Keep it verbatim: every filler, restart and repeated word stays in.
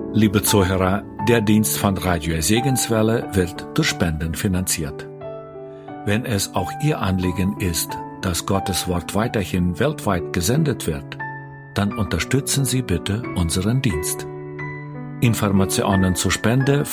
Liebe Zuhörer, der Dienst von Radio Segenswelle wird durch Spenden finanziert. Wenn es auch Ihr Anliegen ist, dass Gottes Wort weiterhin weltweit gesendet wird, dann unterstützen Sie bitte unseren Dienst. Informationen zur Spende